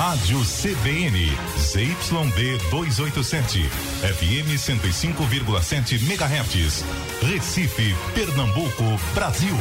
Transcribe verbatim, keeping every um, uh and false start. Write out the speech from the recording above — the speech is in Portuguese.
Rádio C B N, Z Y D duzentos e oitenta e sete, F M cento e cinco vírgula sete megahertz, Recife, Pernambuco, Brasil.